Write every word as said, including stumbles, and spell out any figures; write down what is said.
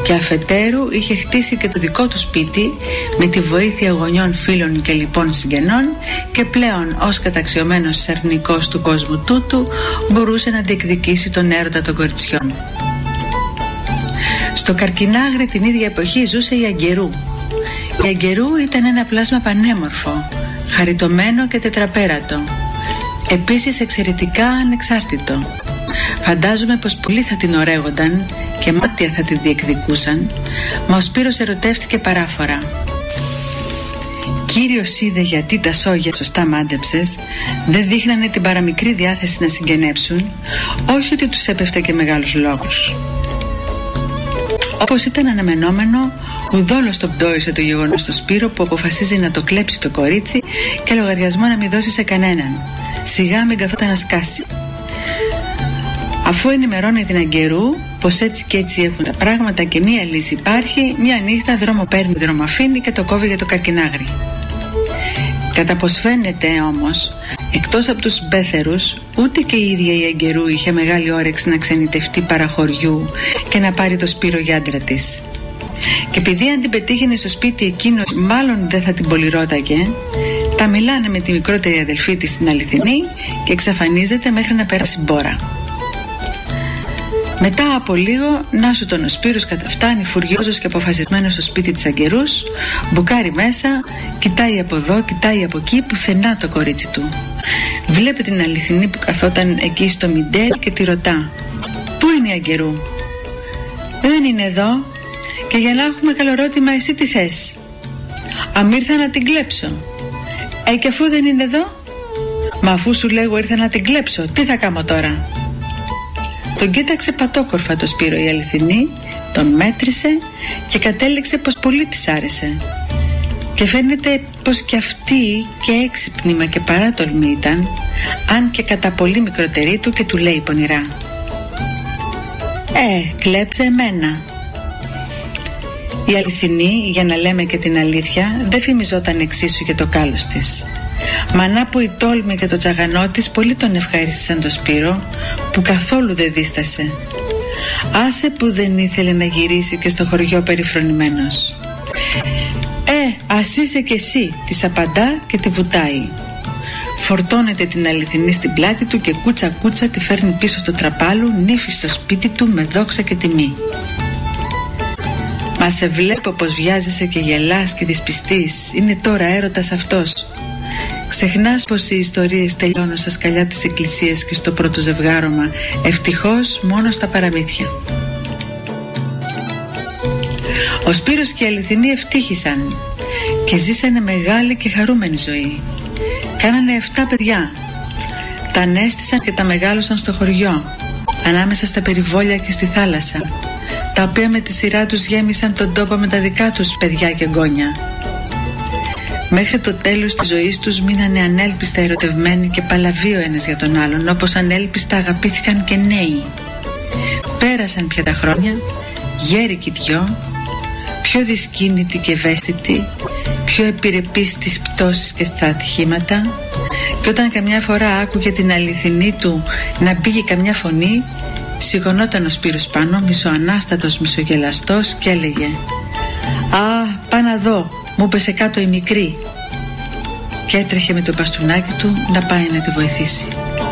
και αφετέρου είχε χτίσει και το δικό του σπίτι με τη βοήθεια γονιών, φίλων και λοιπόν συγγενών, και πλέον ως καταξιωμένος σερνικός του κόσμου τούτου μπορούσε να διεκδικήσει τον έρωτα των κοριτσιών. Στο Καρκινάγρι την ίδια εποχή ζούσε η Αγγερού. Η Αγγερού ήταν ένα πλάσμα πανέμορφο, χαριτωμένο και τετραπέρατο, επίσης εξαιρετικά ανεξάρτητο. Φαντάζομαι πως πολλοί θα την ωραίγονταν και μάτια θα την διεκδικούσαν, μα ο Σπύρος ερωτεύτηκε παράφορα. Κύριος είδε γιατί τα σόγια σωστά μάντεψες, δεν δείχνανε την παραμικρή διάθεση να συγγενέψουν, όχι ότι τους έπεφτε και μεγάλους λόγους. Όπως ήταν αναμενόμενο, ουδόλως τον πτώησε το γεγονός στο Σπύρο που αποφασίζει να το κλέψει το κορίτσι και λογαριασμό να μην δώσει σε κανέναν. Σιγά μην καθόταν να σκάσει. Αφού ενημερώνει την Αγγερού πως έτσι και έτσι έχουν τα πράγματα και μία λύση υπάρχει, μία νύχτα δρόμο παίρνει, δρόμο αφήνει και το κόβει για το Καρκινάγρι. Κατά πως φαίνεται όμως, εκτός από τους μπέθερους, ούτε και η ίδια η Αγγερού είχε μεγάλη όρεξη να ξενιτευτεί παραχωριού και να πάρει το Σπύρο για άντρα της. Και επειδή αν την πετύχαινε στο σπίτι εκείνος μάλλον δεν θα την πολυρόταγε, τα μιλάνε με τη μικρότερη αδελφή της την Αληθινή και εξαφανίζεται μέχρι να περάσει μπόρα. Μετά από λίγο, να σου τον ο Σπύρος καταφτάνει φουριόζος και αποφασισμένος στο σπίτι της Αγγερούς, μπουκάρει μέσα, κοιτάει από εδώ, κοιτάει από εκεί, πουθενά το κορίτσι του. Βλέπει την Αληθινή που καθόταν εκεί στο μιντέρ και τη ρωτά: «Πού είναι η Αγγερού?» «Δεν είναι εδώ. Και για να έχουμε καλορώτημα, εσύ τι θες?» «Αμ ήρθα να την κλέψω». «Ε, και αφού δεν είναι εδώ?» «Μα αφού σου λέγω ήρθα να την κλέψω, τι θα κάνω τώρα?» Τον κοίταξε πατόκορφα το Σπύρο η Αληθινή, τον μέτρησε και κατέληξε πως πολύ της άρεσε. Και φαίνεται πως και αυτή και έξυπνη μα και παράτολμη ήταν, αν και κατά πολύ μικρότερη του, και του λέει πονηρά: «Ε, κλέψε εμένα». Η Αληθινή, για να λέμε και την αλήθεια, δεν φημιζόταν εξίσου για το κάλος της. Μανά που η τόλμη και το τσαγανό της πολύ τον ευχαρίστησαν το Σπύρο, που καθόλου δεν δίστασε. Άσε που δεν ήθελε να γυρίσει και στο χωριό περιφρονημένος. «Ε, ας είσαι κι εσύ», της απαντά και τη βουτάει. Φορτώνεται την Αληθινή στην πλάτη του και κούτσα κούτσα τη φέρνει πίσω στο τραπάλου, νύφη στο σπίτι του με δόξα και τιμή. «Μα σε βλέπω πως βιάζεσαι και γελάς και δυσπιστείς, είναι τώρα έρωτας αυτός. Ξεχνάς πως οι ιστορίες τελειώνουν στα σκαλιά της εκκλησίας και στο πρώτο ζευγάρωμα, ευτυχώς μόνο στα παραμύθια». Ο Σπύρος και η Αληθινή ευτύχησαν και ζήσανε μεγάλη και χαρούμενη ζωή. Κάνανε εφτά παιδιά. Τα ανέστησαν και τα μεγάλωσαν στο χωριό, ανάμεσα στα περιβόλια και στη θάλασσα, τα οποία με τη σειρά τους γέμισαν τον τόπο με τα δικά τους παιδιά και εγγόνια. Μέχρι το τέλος της ζωής τους μείνανε ανέλπιστα ερωτευμένοι και παλαβοί ο ένας για τον άλλον, όπως ανέλπιστα αγαπήθηκαν και νέοι. Πέρασαν πια τα χρόνια, γέρικοι δυο, πιο δυσκίνητοι και ευαίσθητοι, πιο επιρρεπείς στις πτώσεις και στα ατυχήματα, και όταν καμιά φορά άκουγε την Αληθινή του να πήγε καμιά φωνή, σηκωνόταν ο Σπύρος πάνω, μισοανάστατος, μισογελαστός, και έλεγε: «Α, πά να δω, μου πέσε κάτω η μικρή», και έτρεχε με το μπαστούνάκι του να πάει να τη βοηθήσει.